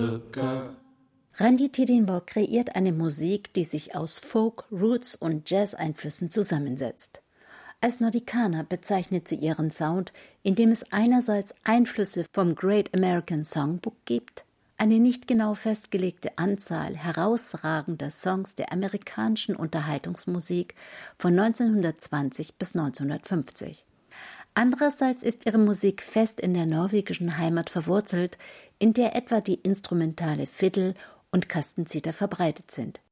Randi Tidinborg kreiert eine Musik, die sich aus Folk, Roots und Jazz-Einflüssen zusammensetzt. Als Nordikaner bezeichnet sie ihren Sound, in dem es einerseits Einflüsse vom Great American Songbook gibt, eine nicht genau festgelegte Anzahl herausragender Songs der amerikanischen Unterhaltungsmusik von 1920 bis 1950. Andererseits ist ihre Musik fest in der norwegischen Heimat verwurzelt, in der etwa die instrumentale Fiddle und Kastenzither verbreitet sind.